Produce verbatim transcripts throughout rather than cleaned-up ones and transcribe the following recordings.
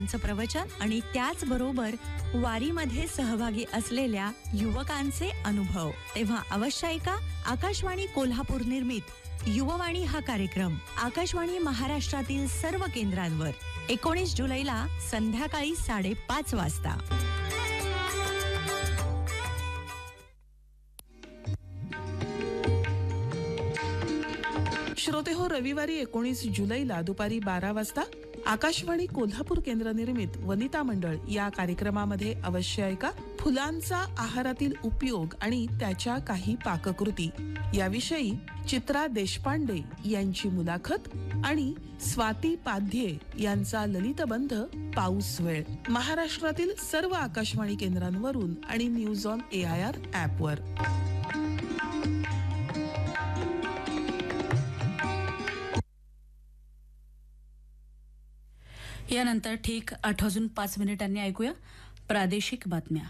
चं प्रवचन आणि त्याचबरोबर वारीमध्ये सहभागी असलेल्या युवकांचे अनुभव. तेव्हा अवश्य ऐका आकाशवाणी कोल्हापूर निर्मित युववाणी हा कार्यक्रम आकाशवाणी महाराष्ट्रातील सर्व केंद्रांवर एकोणीस जुलैला संध्याकाळी साडेपाच वाजता. श्रोते हो, रविवारी एकोणीस जुलैला दुपारी बारा वाजता आकाशवाणी कोल्हापूर केंद्र निर्मित वनिता मंडळ या कार्यक्रमामध्ये अवश्य ऐका फुलांचा आहारातील उपयोग आणि त्याच्या काही पाककृती याविषयी चित्रा देशपांडे यांची मुलाखत आणि स्वाती पाध्ये यांचा ललितबंध पाऊस वेळ महाराष्ट्रातील सर्व आकाशवाणी केंद्रांवरून आणि news on A I R ऍपवर. यानंतर ठीक आठ वाजून पाच मिनिटांनी ऐकूया प्रादेशिक बातम्या.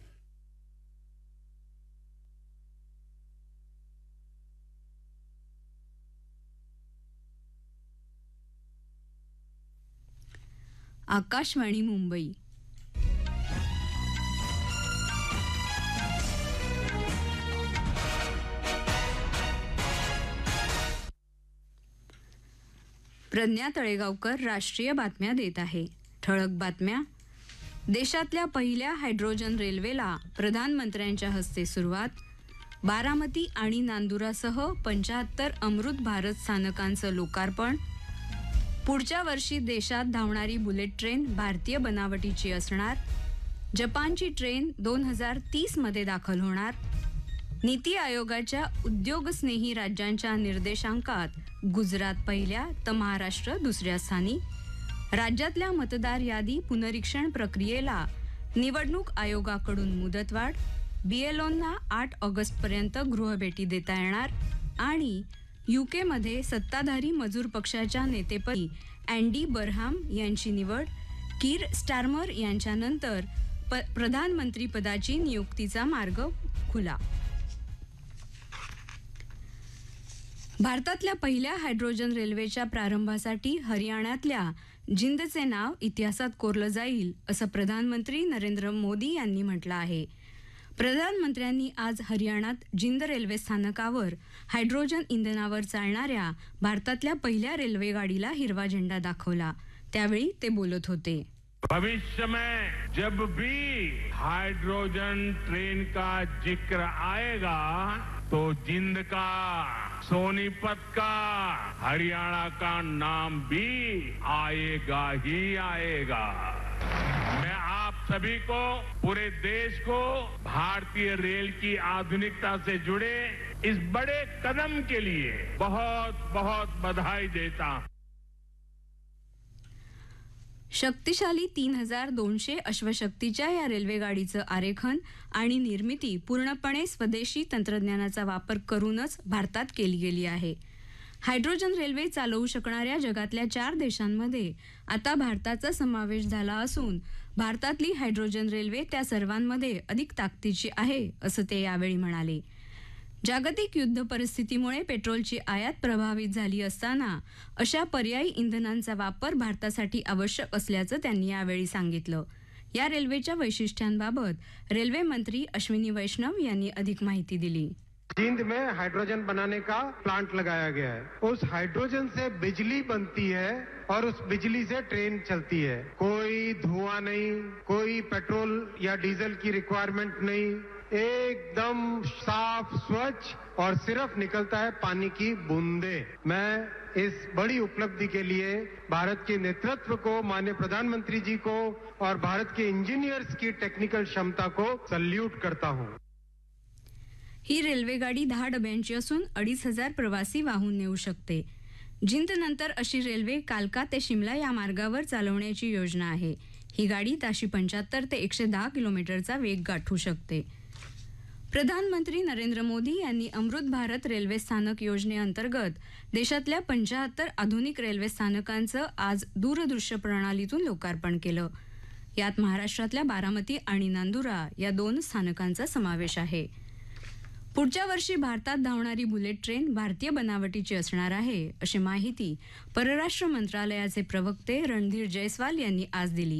आकाशवाणी मुंबई. प्रज्ञा तळेगावकर राष्ट्रीय बातम्या देत आहे. ठळक बातम्या. देशातल्या पहिल्या हायड्रोजन रेल्वेला प्रधानमंत्र्यांच्या हस्ते सुरुवात. बारामती आणि नांदुरासह पंच्याहत्तर अमृत भारत स्थानकांचं लोकार्पण. पुढच्या वर्षी देशात धावणारी बुलेट ट्रेन भारतीय बनावटीची असणार. जपानची ट्रेन दोन हजार तीस मध्ये दाखल होणार. नीती आयोगाच्या उद्योगस्नेही राज्यांच्या निर्देशांकात गुजरात पहिल्या तर महाराष्ट्र दुसऱ्या स्थानी. राज्यातल्या मतदार यादी पुनरीक्षण प्रक्रियेला निवडणूक आयोगाकडून मुदतवाढ. बीएलओंना आठ ऑगस्टपर्यंत गृहभेटी देता येणार. आणि यूकेमध्ये सत्ताधारी मजूर पक्षाच्या नेतेपदी अँडी बरहाम यांची निवड. कीर स्टार्मर यांच्यानंतर प प्रधानमंत्री पदाची नियुक्तीचा मार्ग खुला. भारतातल्या पहिल्या हायड्रोजन रेल्वेच्या प्रारंभासाठी हरियाणातल्या जिंदचे नाव इतिहासात कोरलं जाईल असं प्रधानमंत्री नरेंद्र मोदी यांनी म्हटलं आहे. प्रधानमंत्र्यांनी आज हरियाणात जिंद रेल्वे स्थानकावर हायड्रोजन इंधनावर चालणाऱ्या भारतातल्या पहिल्या रेल्वे गाडीला हिरवा झेंडा दाखवला. त्यावेळी ते बोलत होते. भविष्य में जब भी हाइड्रोजन ट्रेन का जिक्र आएगा तो जिंद का, सोनीपत का, हरियाणा का नाम भी आएगा ही आएगा. मैं आप सभी को, पूरे देश को भारतीय रेल की आधुनिकता से जुड़े इस बड़े कदम के लिए बहुत बहुत बधाई देता हूं. शक्तिशाली तीन हजार दोनशे अश्वशक्तीच्या या रेल्वेगाडीचं आरेखन आणि निर्मिती पूर्णपणे स्वदेशी तंत्रज्ञानाचा वापर करूनच भारतात केली गेली आहे. हायड्रोजन रेल्वे चालवू शकणाऱ्या जगातल्या चार देशांमध्ये आता भारताचा समावेश झाला असून भारतातली हायड्रोजन रेल्वे त्या सर्वांमध्ये अधिक ताकदीची आहे असं ते यावेळी म्हणाले. जागतिक युद्ध परिस्थितीमुळे पेट्रोलची आयात प्रभावित झाली असताना अशा पर्यायी इंधनांचा वापर भारतासाठी आवश्यक असल्याचं त्यांनी यावेळी सांगितलं. या रेल्वेच्या वैशिष्ट्यांबाबत रेल्वे मंत्री अश्विनी वैष्णव यांनी अधिक माहिती दिली. जिंद में हाइड्रोजन बनाने का प्लांट लगाया गया है. उस हाइड्रोजन से बिजली बनती है और उस बिजली से ट्रेन चलती है. कोई धुआं नहीं, कोई पेट्रोल या डीजल की रिक्वायरमेंट नहीं, एकदम साफ स्वच्छ और सिर्फ निकलता है पानी की बूंदे. मैं इस बड़ी उपलब्धि के लिए भारत के नेतृत्व को, माननीय प्रधानमंत्री जी को और भारत के इंजीनियर्स की टेक्निकल क्षमता को सल्यूट करता हूं. ही रेल्वेगाडी दहा डब्यांची असून अडीच हजार प्रवासी वाहून नेऊ शकते. जिंद नंतर अशी रेल्वे कालका ते शिमला या मार्गावर चालवण्याची योजना आहे. ही गाडी ताशी पंच्याहत्तर ते एकशे दहा किलोमीटरचा वेग गाठू शकते. प्रधानमंत्री नरेंद्र मोदी यांनी अमृत भारत रेल्वे स्थानक योजनेअंतर्गत देशातल्या पंच्याहत्तर आधुनिक रेल्वे स्थानकांचं आज दूरदृश्य प्रणालीतून लोकार्पण केलं. यात महाराष्ट्रातल्या बारामती आणि नांदुरा या दोन स्थानकांचा समावेश आहे. पुढच्या वर्षी भारतात धावणारी बुलेट ट्रेन भारतीय बनावटीची असणार आहे अशी माहिती परराष्ट्र मंत्रालयाचे प्रवक्ते रणधीर जयस्वाल यांनी आज दिली.